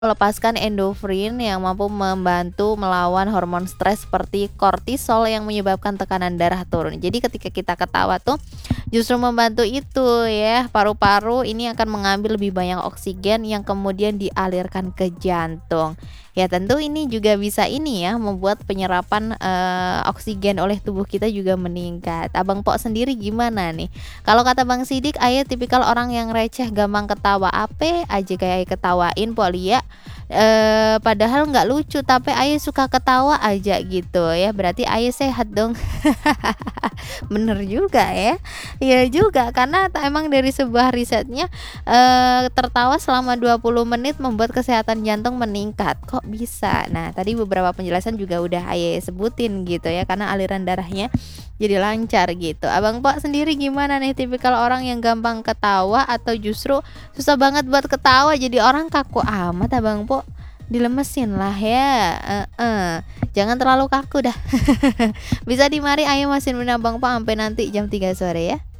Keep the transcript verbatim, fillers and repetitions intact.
Melepaskan endorfin yang mampu membantu melawan hormon stres seperti kortisol yang menyebabkan tekanan darah turun. Jadi ketika kita ketawa tuh justru membantu itu ya, paru-paru ini akan mengambil lebih banyak oksigen yang kemudian dialirkan ke jantung. Ya tentu ini juga bisa ini ya, membuat penyerapan, eee, oksigen oleh tubuh kita juga meningkat. Abang Pok sendiri gimana nih? Kalau kata Bang Sidik, Ayah tipikal orang yang receh, gampang ketawa, ape aja kayak Ayah ketawain Pok Lia, eee, padahal nggak lucu tapi Ayah suka ketawa aja gitu ya, berarti Ayah sehat dong. Bener juga ya, iya juga karena ta emang dari sebuah risetnya, eee, tertawa selama dua puluh menit membuat kesehatan jantung meningkat, kok bisa? Nah tadi beberapa penjelasan juga udah Ayah sebutin gitu ya, karena aliran darahnya jadi lancar gitu. Abang Pok sendiri gimana nih, tipikal orang yang gampang ketawa atau justru susah banget buat ketawa jadi orang kaku amat Abang Pok? Dilemesin lah ya, heeh, jangan terlalu kaku dah. Bisa di mari Ayah masih undang Abang Pok ampe nanti jam tiga sore ya.